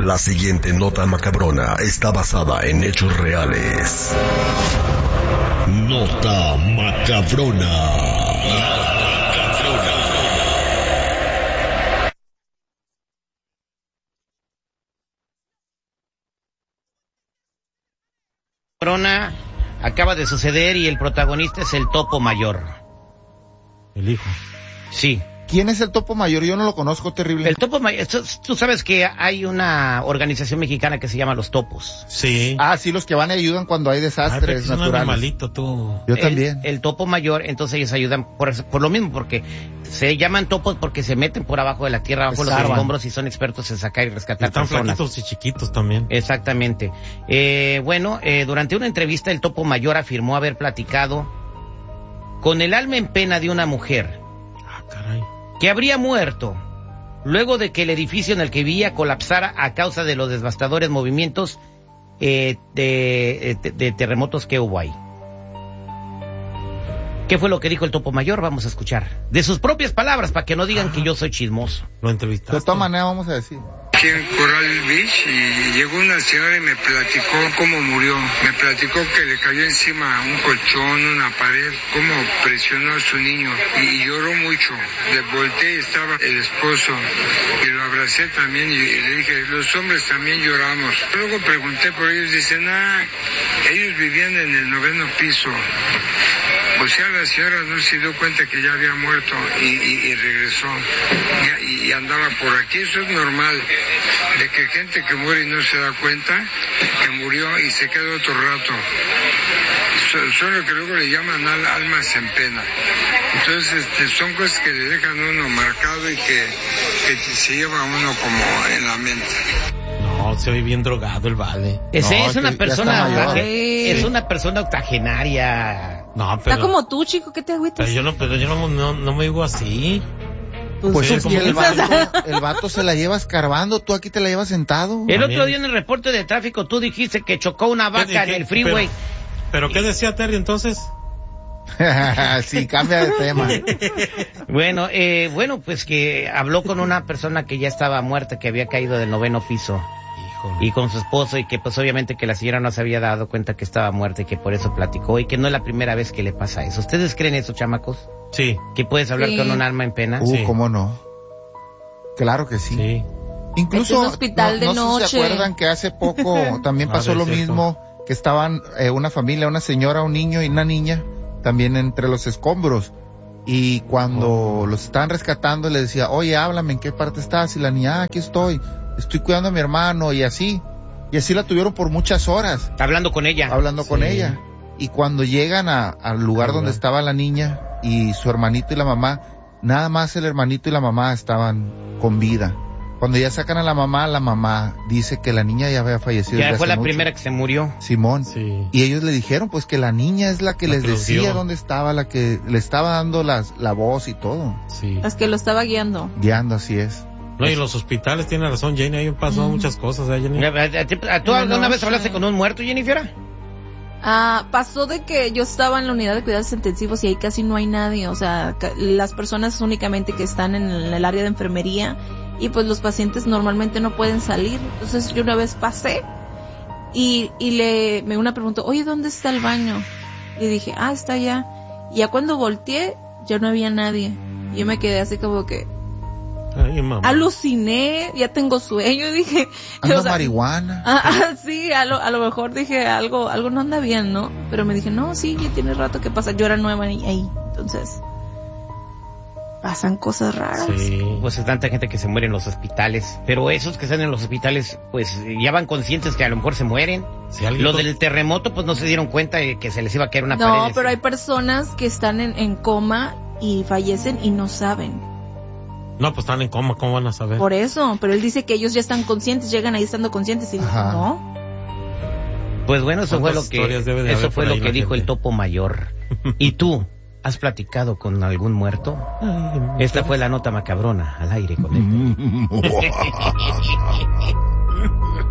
La siguiente nota macabrona está basada en hechos reales. Nota macabrona. Corona acaba de suceder y el protagonista es el Topo Mayor. El hijo. Sí. ¿Quién es el Topo Mayor? Yo no lo conozco, terrible. El Topo Mayor, tú sabes que hay una organización mexicana que se llama Los Topos. Sí. Ah, sí, los que van y ayudan cuando hay desastres Es naturales. un animalito, tú. Yo también. El Topo Mayor, entonces ellos ayudan por lo mismo, porque se llaman topos porque se meten por abajo de la tierra, abajo de los escombros y son expertos en sacar y rescatar Están personas. flaquitos y chiquitos también. Exactamente. Durante una entrevista el Topo Mayor afirmó haber platicado con el alma en pena de una mujer. Ah, caray. Que habría muerto luego de que el edificio en el que vivía colapsara a causa de los devastadores movimientos de terremotos que hubo ahí. ¿Qué fue lo que dijo el Topo Mayor? Vamos a escuchar. De sus propias palabras, para que no digan que yo soy chismoso. Lo entrevistaste. De todas maneras, vamos a decir. Aquí en Coral Beach y llegó una señora y me platicó cómo murió. Me platicó que le cayó encima un colchón, una pared, cómo presionó a su niño y lloró mucho. Le volteé y estaba el esposo y lo abracé también y le dije, los hombres también lloramos. Luego pregunté por ellos, dicen, ellos vivían en el 9º piso. O sea, la señora no se dio cuenta que ya había muerto y regresó y andaba por aquí. Eso es normal, de que gente que muere y no se da cuenta que murió y se queda otro rato. Son lo que luego le llaman almas en pena. Entonces son cosas que le dejan a uno marcado y que se lleva a uno como en la mente. No, se ve bien drogado el vale. Es una persona, es una persona octogenaria. No, pero... Está como tú, chico, ¿qué te agüitas? Pero yo no me digo así. Pues sí, es que el vato se la lleva escarbando, tú aquí te la llevas sentado. El otro día en el reporte de tráfico tú dijiste que chocó una vaca en el freeway. ¿Pero qué decía Terry entonces? Sí, cambia de tema. Bueno, pues que habló con una persona que ya estaba muerta, que había caído del 9º piso. Híjole. Y con su esposo, y que pues obviamente que la señora no se había dado cuenta que estaba muerta y que por eso platicó, y que no es la primera vez que le pasa eso. ¿Ustedes creen eso, chamacos? Sí. ¿Que puedes hablar con un alma en pena? Sí. ¿Cómo no? Claro que sí. Sí. Incluso, Es un hospital de no sé noche. si se acuerdan que hace poco también pasó lo mismo, que estaban una familia, una señora, un niño y una niña, también entre los escombros. Y cuando los estaban rescatando, le decía, oye, háblame, ¿en qué parte estás? Y la niña, aquí estoy cuidando a mi hermano, y así la tuvieron por muchas horas. Hablando con ella. Con ella. Y cuando llegan al lugar donde estaba la niña y su hermanito y la mamá, nada más el hermanito y la mamá estaban con vida. Cuando ya sacan a la mamá dice que la niña ya había fallecido. Ya fue la mucho. primera que se murió. Simón. Sí. Y ellos le dijeron pues que la niña es la que les decía dónde estaba, la que le estaba dando la voz y todo. Sí. Es que lo estaba guiando. Guiando, así es. No, y los hospitales, tiene razón, Jenny, ahí pasó muchas cosas, Jenny. ¿Tú alguna vez hablaste con un muerto, Jennifer? Pasó de que yo estaba en la unidad de cuidados intensivos y ahí casi no hay nadie, o sea, las personas únicamente que están en el área de enfermería, y pues los pacientes normalmente no pueden salir. Entonces yo una vez pasé y una preguntó, oye, ¿dónde está el baño? Y dije, está allá. Y ya cuando volteé, ya no había nadie. Y yo me quedé así como que Ay, mamá. aluciné, ya tengo sueño, dije, Anda marihuana. sí, a lo mejor dije algo no anda bien, ¿no? Pero me dije, no, sí, ya tiene rato que pasa, yo era nueva ahí, entonces pasan cosas raras. Sí. Pues es tanta gente que se muere en los hospitales, pero esos que están en los hospitales, pues ya van conscientes que a lo mejor se mueren. Sí, alguien Los del terremoto, pues no se dieron cuenta de que se les iba a caer una pared. No, pero hay personas que están en coma y fallecen y no saben. No, pues están en coma, ¿cómo van a saber? Por eso, pero él dice que ellos ya están conscientes, llegan ahí estando conscientes y Ajá. no. Pues bueno, eso fue ¿Cuántas historias debe de eso haber fue por lo ahí que la dijo gente? el Topo Mayor. ¿Y tú has platicado con algún muerto? Esta fue la nota macabrona al aire con él.